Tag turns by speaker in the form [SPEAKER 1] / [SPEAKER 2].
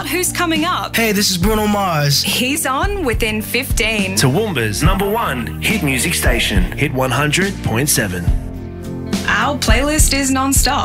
[SPEAKER 1] who's coming up.
[SPEAKER 2] Hey, this is Bruno Mars.
[SPEAKER 1] He's on within 15.
[SPEAKER 3] Toowoomba's #1 hit music station, Hit 100.7.
[SPEAKER 1] Our playlist is non-stop.